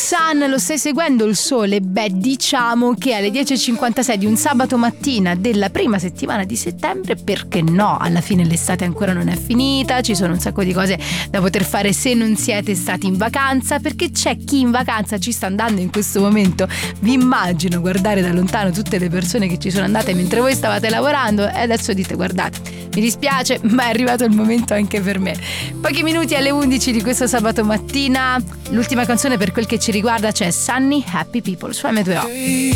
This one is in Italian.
Sun, lo stai seguendo il sole? Beh, diciamo che alle 10.56 di un sabato mattina della prima settimana di settembre, perché no, alla fine l'estate ancora non è finita, ci sono un sacco di cose da poter fare se non siete stati in vacanza, perché c'è chi in vacanza ci sta andando in questo momento. Vi immagino guardare da lontano tutte le persone che ci sono andate mentre voi stavate lavorando e adesso dite: guardate, mi dispiace, ma è arrivato il momento anche per me. Pochi minuti alle 11 di questo sabato mattina, l'ultima canzone per quel che ci riguarda c'è Sunny Happy People su M2O.